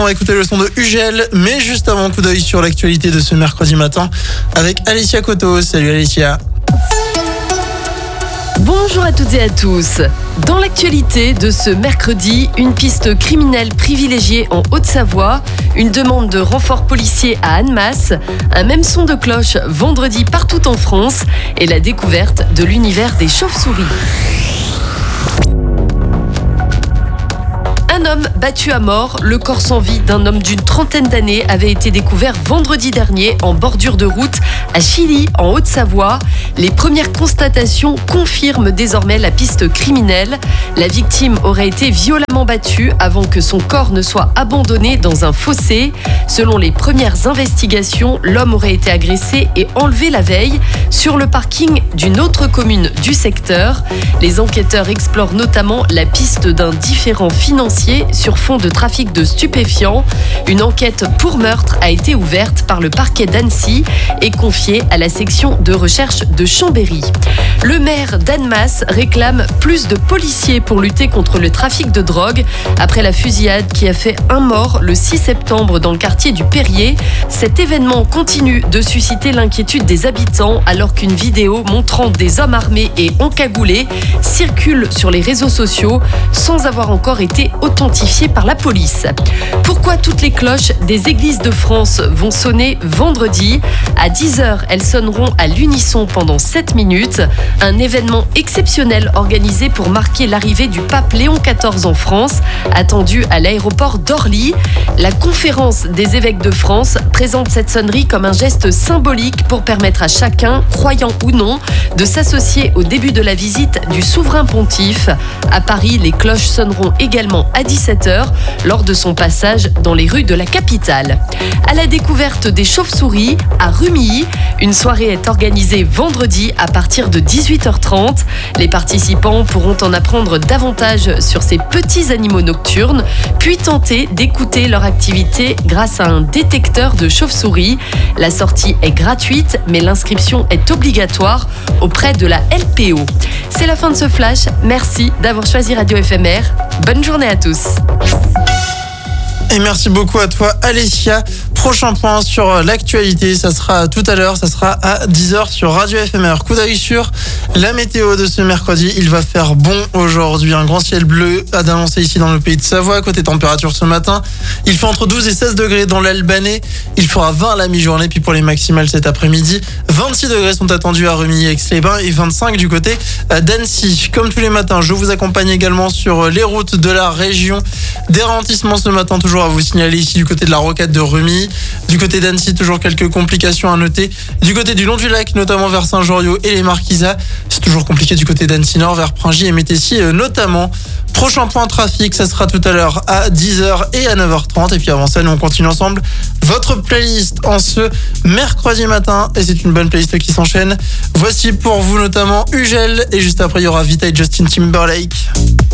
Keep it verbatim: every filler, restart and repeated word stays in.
On va écouter le son de Ugel, mais juste avant, coup d'œil sur l'actualité de ce mercredi matin avec Alicia Coto. Salut Alicia. Bonjour à toutes et à tous. Dans l'actualité de ce mercredi, une piste criminelle privilégiée en Haute-Savoie, une demande de renfort policier à Annemasse, un même son de cloche vendredi partout en France et la découverte de l'univers des chauves-souris. Un homme battu à mort, le corps sans vie d'un homme d'une trentaine d'années avait été découvert vendredi dernier en bordure de route à Chilly, en Haute-Savoie. Les premières constatations confirment désormais la piste criminelle. La victime aurait été violemment battue avant que son corps ne soit abandonné dans un fossé. Selon les premières investigations, l'homme aurait été agressé et enlevé la veille sur le parking d'une autre commune du secteur. Les enquêteurs explorent notamment la piste d'un différend financier sur fond de trafic de stupéfiants. Une enquête pour meurtre a été ouverte par le parquet d'Annecy et confiée à la section de recherche de Chambéry. Le maire d'Annemasse réclame plus de policiers pour lutter contre le trafic de drogue après la fusillade qui a fait un mort le six septembre dans le quartier du Perrier. Cet événement continue de susciter l'inquiétude des habitants alors qu'une vidéo montrant des hommes armés et encagoulés circule sur les réseaux sociaux sans avoir encore été authentifiée par la police. Pourquoi toutes les cloches des églises de France vont sonner vendredi ? À dix heures, elles sonneront à l'unisson pendant sept minutes. Un événement exceptionnel organisé pour marquer l'arrivée du pape Léon quatorze en France, attendu à l'aéroport d'Orly. La conférence des évêques de France présente cette sonnerie comme un geste symbolique pour permettre à chacun, croyant ou non, de s'associer au début de la visite du souverain pontife. À Paris, les cloches sonneront également à dix-sept heures lors de son passage dans les rues de la capitale. À la découverte des chauves-souris à Rumilly, une soirée est organisée vendredi à partir de dix-huit heures trente. Les participants pourront en apprendre davantage sur ces petits animaux nocturnes, puis tenter d'écouter leur activité grâce à un détecteur de chauves-souris. La sortie est gratuite, mais l'inscription est obligatoire auprès de la L P O. C'est la fin de ce flash. Merci d'avoir choisi Radio F M R. Bonne journée à tous. Et merci beaucoup à toi Alicia. Prochain point sur l'actualité, ça sera tout à l'heure, ça sera à dix heures sur Radio F M R. Coup d'œil sur la météo de ce mercredi. Il va faire bon aujourd'hui, un grand ciel bleu à d'annoncer ici dans le pays de Savoie. Côté température ce matin, il fait entre douze et seize degrés dans l'Albanais. Il fera vingt à la mi-journée, puis pour les maximales cet après-midi, vingt-six degrés sont attendus à Rumilly-Aix-les-Bains et vingt-cinq du côté d'Annecy. Comme tous les matins, je vous accompagne également sur les routes de la région. Des ralentissements ce matin toujours à vous signaler ici du côté de la rocade de Rumilly. Du côté d'Annecy, toujours quelques complications à noter. Du côté du long du lac, notamment vers Saint-Joriot et les Marquisats. C'est toujours compliqué du côté d'Annecy Nord, vers Pringy et Métessy notamment. Prochain point trafic, ça sera tout à l'heure à dix heures et à neuf heures trente. Et puis avant ça, nous on continue ensemble votre playlist en ce mercredi matin. Et c'est une bonne playlist qui s'enchaîne. Voici pour vous notamment Ugel. Et juste après, il y aura Vita et Justin Timberlake.